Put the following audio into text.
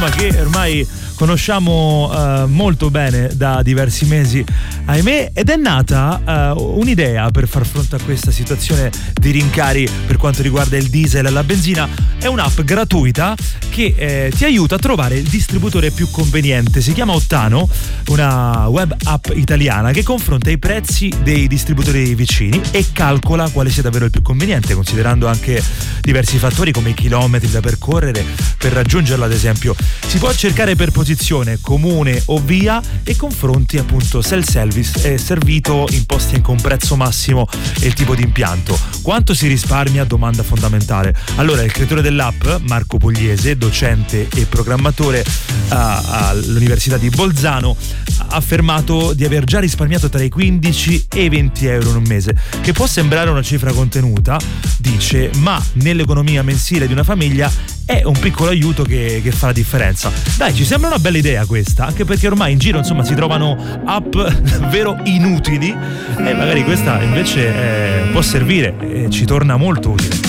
insomma, che ormai conosciamo molto bene da diversi mesi, ahimè, ed è nata un'idea per far fronte a questa situazione di rincari per quanto riguarda il diesel e la benzina. È un'app gratuita che ti aiuta a trovare il distributore più conveniente. Si chiama Ottano, una web app italiana che confronta i prezzi dei distributori vicini e calcola quale sia davvero il più conveniente, considerando anche diversi fattori come i chilometri da percorrere per raggiungerlo. Ad esempio, si può cercare per posizione, comune o via, e confronti appunto self-service e servito in posti con prezzo massimo e il tipo di impianto. Quanto si risparmia? Domanda fondamentale. Allora, il creatore dell'app, Marco Pugliese, docente e programmatore all'Università di Bolzano, ha affermato di aver già risparmiato tra i 15 e i 20 euro in un mese, che può sembrare una cifra contenuta, dice, ma nell'economia mensile di una famiglia è un piccolo aiuto che fa la differenza. Dai, ci sembra una bella idea questa, anche perché ormai in giro, insomma, si trovano app davvero inutili e magari questa invece può servire e ci torna molto utile.